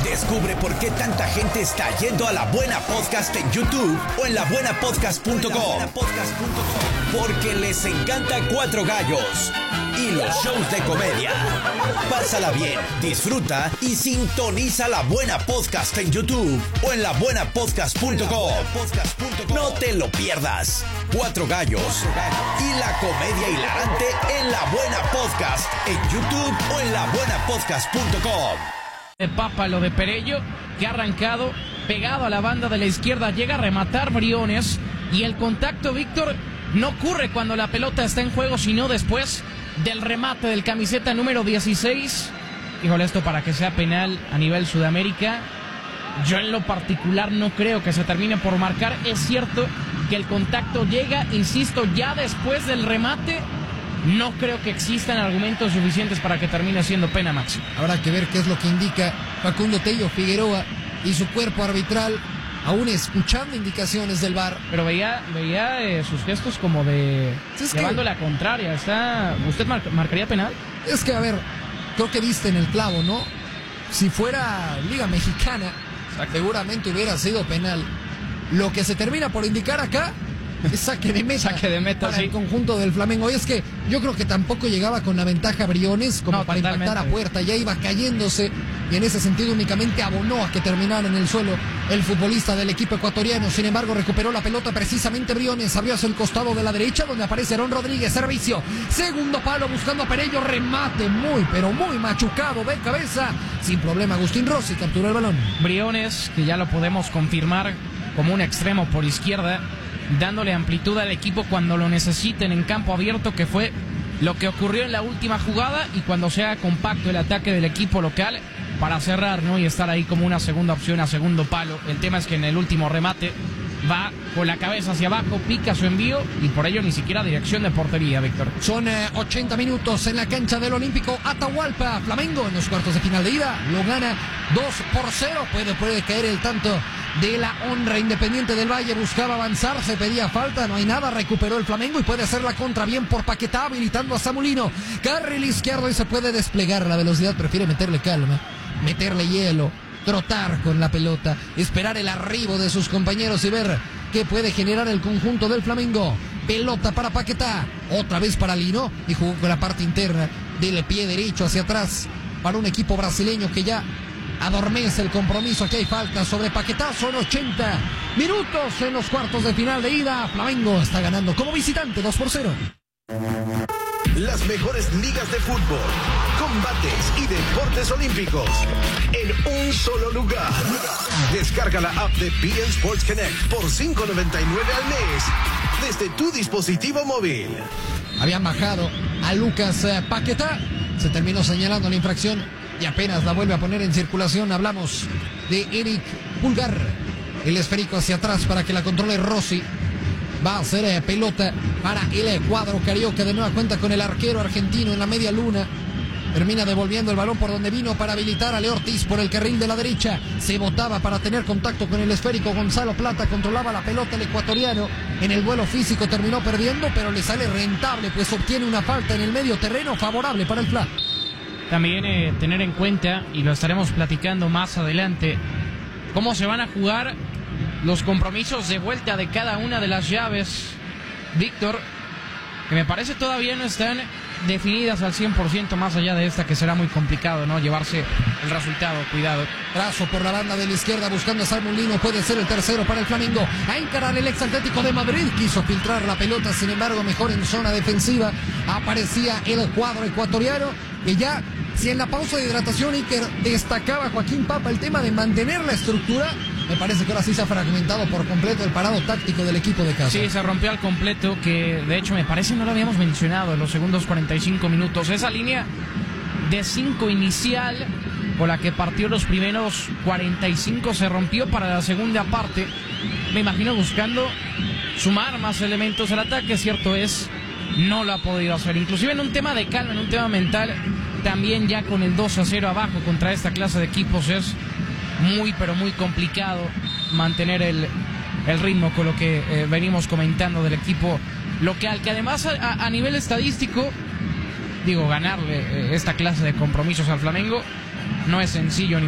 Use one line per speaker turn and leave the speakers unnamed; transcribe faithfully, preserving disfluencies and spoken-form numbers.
Descubre por qué tanta gente está yendo a La Buena Podcast en YouTube o en la buena podcast punto com. Porque les encanta Cuatro Gallos y los shows de comedia. Pásala bien, disfruta y sintoniza La Buena Podcast en YouTube o en la buena podcast punto com. No te lo pierdas. Cuatro Gallos y la comedia hilarante en La Buena Podcast en YouTube o en la buena podcast punto com.
De Papa, lo de Perello, que ha arrancado pegado a la banda de la izquierda, llega a rematar Briones y el contacto, Víctor, no ocurre cuando la pelota está en juego, sino después del remate del camiseta número dieciséis. Híjole, esto para que sea penal a nivel Sudamérica, yo en lo particular no creo que se termine por marcar. Es cierto que el contacto llega, insisto, ya después del remate. No creo que existan argumentos suficientes para que termine siendo pena máxima.
Habrá que ver qué es lo que indica Facundo Tello Figueroa y su cuerpo arbitral, aún escuchando indicaciones del V A R.
Pero veía, veía eh, sus gestos como de
es
llevando
que,
la contraria. Está, ¿usted mar, marcaría penal?
Es que, a ver, creo que diste en el clavo, ¿no? Si fuera Liga Mexicana, Exacto. seguramente hubiera sido penal. Lo que se termina por indicar acá es saque de meta,
saque de meta
para
sí.
el conjunto del Flamengo. Y es que yo creo que tampoco llegaba con la ventaja Briones como
no,
para
totalmente.
impactar a puerta. Ya iba cayéndose y en ese sentido únicamente abonó a que terminara en el suelo el futbolista del equipo ecuatoriano. Sin embargo, recuperó la pelota precisamente Briones, abrió hacia el costado de la derecha donde aparece Aaron Rodríguez. Servicio, segundo palo buscando a Perello, remate muy pero muy machucado de cabeza. Sin problema Agustín Rossi capturó el balón.
Briones, que ya lo podemos confirmar como un extremo por izquierda, dándole amplitud al equipo cuando lo necesiten en campo abierto, que fue lo que ocurrió en la última jugada, y cuando sea compacto el ataque del equipo local para cerrar, ¿no? Y estar ahí como una segunda opción a segundo palo. El tema es que en el último remate va con la cabeza hacia abajo, pica su envío y por ello ni siquiera dirección de portería, Víctor.
Son eh, ochenta minutos en la cancha del Olímpico Atahualpa. Flamengo en los cuartos de final de ida lo gana dos por cero. Puede, puede caer el tanto de la honra. Independiente del Valle buscaba avanzar, se pedía falta, no hay nada, recuperó el Flamengo y puede hacer la contra bien por Paquetá, habilitando a Samulino. Carril izquierdo y se puede desplegar la velocidad, prefiere meterle calma, meterle hielo, trotar con la pelota, esperar el arribo de sus compañeros y ver qué puede generar el conjunto del Flamengo. Pelota para Paquetá, otra vez para Lino, y jugó con la parte interna del pie derecho hacia atrás para un equipo brasileño que ya adormece el compromiso. Aquí hay falta sobre Paquetá. Son ochenta minutos en los cuartos de final de ida. Flamengo está ganando como visitante dos por cero.
Las mejores ligas de fútbol, combates y deportes olímpicos en un solo lugar. Descarga la app de B N Sports Connect por cinco noventa y nueve al mes desde tu dispositivo móvil.
Habían bajado a Lucas Paquetá. Se terminó señalando la infracción y apenas la vuelve a poner en circulación. Hablamos de Eric Pulgar. El esférico hacia atrás para que la controle Rossi. Va a ser eh, pelota para el cuadro carioca. De nueva cuenta con el arquero argentino en la media luna. Termina devolviendo el balón por donde vino para habilitar a Leo Ortiz por el carril de la derecha. Se botaba para tener contacto con el esférico. Gonzalo Plata controlaba la pelota, el ecuatoriano. En el duelo físico terminó perdiendo, pero le sale rentable, pues obtiene una falta en el medio terreno favorable para el Fla.
También eh, tener en cuenta, y lo estaremos platicando más adelante, cómo se van a jugar los compromisos de vuelta de cada una de las llaves, Víctor, que me parece todavía no están definidas al cien por ciento, más allá de esta que será muy complicado, ¿no? Llevarse el resultado, cuidado.
Trazo por la banda de la izquierda buscando a Samulino, puede ser el tercero para el Flamengo. A encarar el ex Atlético de Madrid, quiso filtrar la pelota, sin embargo mejor en zona defensiva aparecía el cuadro ecuatoriano, que ya, si en la pausa de hidratación Iker destacaba Joaquín Papa el tema de mantener la estructura, me parece que ahora sí se ha fragmentado por completo el parado táctico del equipo de casa.
Sí, se rompió al completo, que de hecho me parece no lo habíamos mencionado en los segundos cuarenta y cinco minutos. Esa línea de cinco inicial con la que partió los primeros cuarenta y cinco se rompió para la segunda parte. Me imagino buscando sumar más elementos al ataque, cierto es, no lo ha podido hacer. Inclusive en un tema de calma, en un tema mental, también ya con el dos a cero abajo contra esta clase de equipos es muy pero muy complicado mantener el, el ritmo con lo que eh, venimos comentando del equipo local, que además a, a nivel estadístico, digo, ganarle eh, esta clase de compromisos al Flamengo no es sencillo ni